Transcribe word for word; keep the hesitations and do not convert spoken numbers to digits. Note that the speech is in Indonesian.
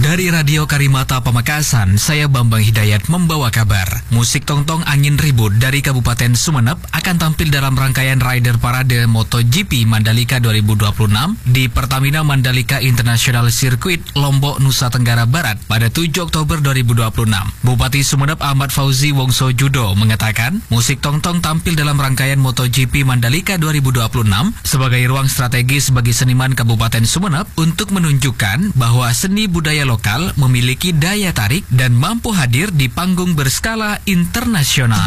Dari Radio Karimata Pamekasan, saya Bambang Hidayat membawa kabar. Musik Tongtong Angin Ribut dari Kabupaten Sumeneb akan tampil dalam rangkaian Rider Parade MotoGP Mandalika dua ribu dua puluh enam di Pertamina Mandalika International Circuit, Lombok, Nusa Tenggara Barat pada tujuh Oktober dua ribu dua puluh enam. Bupati Sumeneb Ahmad Fauzi Wongso Judo mengatakan, musik Tongtong tampil dalam rangkaian MotoGP Mandalika dua ribu dua puluh enam sebagai ruang strategis bagi seniman Kabupaten Sumeneb untuk menunjukkan bahwa seni budaya lokal memiliki daya tarik dan mampu hadir di panggung berskala internasional.